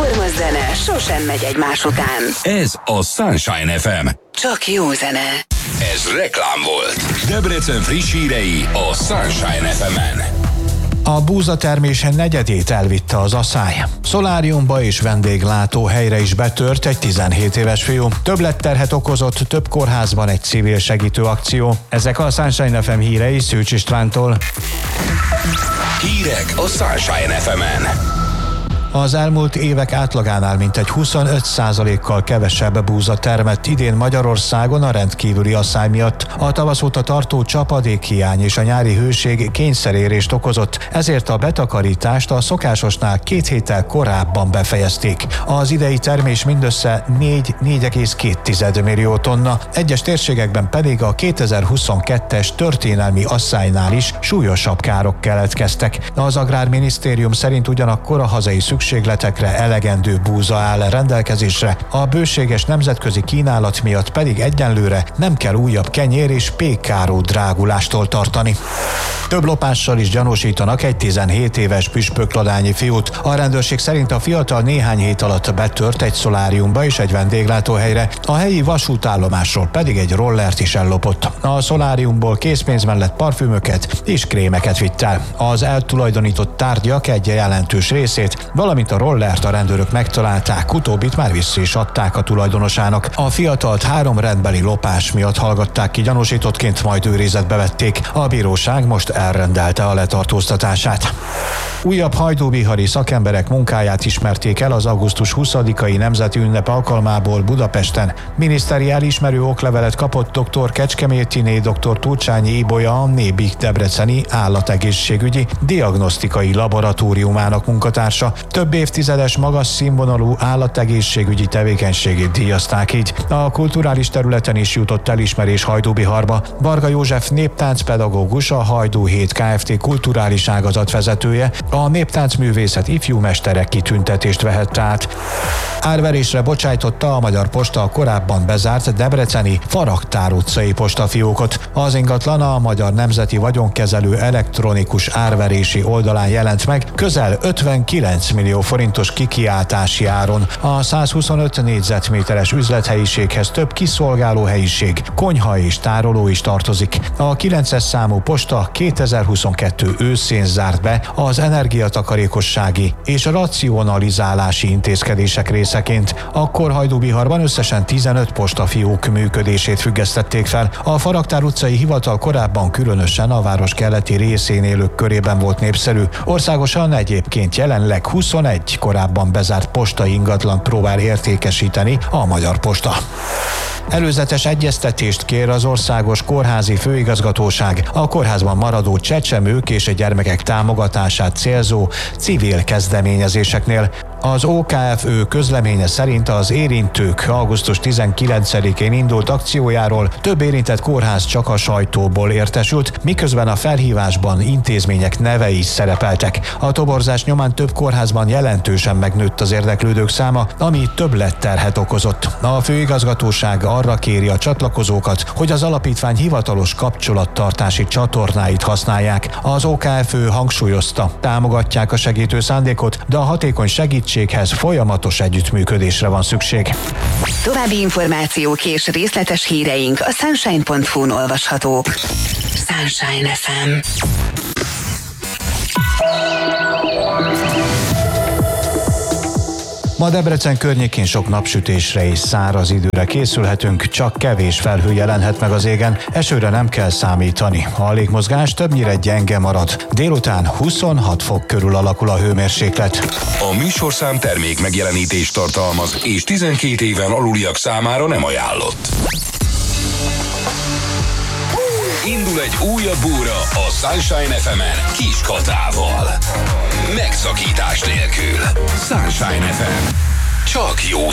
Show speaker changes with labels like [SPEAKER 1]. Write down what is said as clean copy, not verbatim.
[SPEAKER 1] Egyforma zene sosem megy egymás után.
[SPEAKER 2] Ez a Sunshine FM.
[SPEAKER 1] Csak jó zene.
[SPEAKER 2] Ez reklám volt. Debrecen friss hírei a Sunshine FM-en.
[SPEAKER 3] A búzatermés negyedét elvitte az asszály. Szoláriumba és vendéglátóhelyre is betört egy 17 éves fiú. Többletterhet okozott több kórházban egy civil segítő akció. Ezek a Sunshine FM hírei Szűcs Istvántól.
[SPEAKER 2] Hírek a Sunshine FM-en.
[SPEAKER 3] Az elmúlt évek átlagánál mintegy 25%-kal kevesebb búza termett idén Magyarországon a rendkívüli asszály miatt. A tavasz óta tartó csapadékhiány és a nyári hőség kényszerérést okozott, ezért a betakarítást a szokásosnál 2 héttel korábban befejezték. Az idei termés mindössze 4,2 millió tonna, egyes térségekben pedig a 2022-es történelmi asszálynál is súlyosabb károk keletkeztek. Az Agrárminisztérium szerint ugyanakkor a hazai szükségletekre elegendő búza áll rendelkezésre, a bőséges nemzetközi kínálat miatt pedig egyenlőre nem kell újabb kenyér és pékáró drágulástól tartani. Több lopással is gyanúsítanak egy 17 éves püspökladányi fiút. A rendőrség szerint a fiatal néhány hét alatt betört egy szoláriumba és egy vendéglátóhelyre, a helyi vasútállomásról pedig egy rollert is ellopott. A szoláriumból készpénz mellett parfümöket és krémeket vitt el. Az eltulajdonított tárgyak egy jelentős részét, valamint a rollert a rendőrök megtalálták, utóbbit már vissza is adták a tulajdonosának. A fiatalt 3 rendbeli lopás miatt hallgatták ki gyanúsítottként, majd őrizetbe vették. A bíróság most elrendelte a letartóztatását. Újabb hajdúbihari szakemberek munkáját ismerték el az augusztus 20-ai nemzeti ünnep alkalmából Budapesten. Miniszteri elismerő oklevelet kapott dr. Kecskemétiné dr. Turcsányi Ibolya, a Nébik debreceni állategészségügyi diagnosztikai laboratóriumának munkatársa. Több évtizedes magas színvonalú állategészségügyi tevékenységét díjazták így. A kulturális területen is jutott elismerés Hajdúbiharba. Varga József néptáncpedagógus, a Hajdú Hét Kft. Kulturális ágazat vezetője, a néptáncművészet ifjú mesterek kitüntetést vehette át. Árverésre bocsájtotta a Magyar Posta a korábban bezárt debreceni Faraktár utcai postafiókot. Az ingatlan a Magyar Nemzeti Vagyonkezelő elektronikus árverési oldalán jelent meg közel 59 millió forintos kikiáltási áron. A 125 négyzetméteres üzlethelyiséghez több kiszolgáló helyiség, konyha és tároló is tartozik. A 9-es számú posta 2022 őszén zárt be az energiatakarékossági és racionalizálási intézkedések részeként. Akkor Hajdúbiharban összesen 15 postafiók működését függesztették fel. A Faraktár utcai hivatal korábban különösen a város keleti részén élők körében volt népszerű. Országosan egyébként jelenleg 21 korábban bezárt postai ingatlant próbál értékesíteni a Magyar Posta. Előzetes egyeztetést kér az Országos Kórházi Főigazgatóság a kórházban maradó csecsemők és gyermekek támogatását célzó civil kezdeményezéseknél. Az OKFÖ közleménye szerint az érintők augusztus 19-én indult akciójáról több érintett kórház csak a sajtóból értesült, miközben a felhívásban intézmények nevei is szerepeltek. A toborzás nyomán több kórházban jelentősen megnőtt az érdeklődők száma, ami többletterhet okozott. A főigazgatóság arra kéri a csatlakozókat, hogy az alapítvány hivatalos kapcsolattartási csatornáit használják. Az OKFÖ hangsúlyozta, támogatják a segítő szándékot, de a hatékony segítséghez folyamatos együttműködésre van szükség.
[SPEAKER 1] További információk és részletes híreink a sunshine.hu-n olvashatók. Sunshine FM.
[SPEAKER 3] Ma Debrecen környékén sok napsütésre és száraz időre készülhetünk, csak kevés felhő jelenhet meg az égen, esőre nem kell számítani. A légmozgás többnyire gyenge marad. Délután 26 fok körül alakul a hőmérséklet.
[SPEAKER 2] A műsorszám termék megjelenítést tartalmaz, és 12 éven aluliak számára nem ajánlott. Indul egy újabb óra a Sunshine FM-en Kis Katával. Megszakítás nélkül. Sunshine FM. Csak jó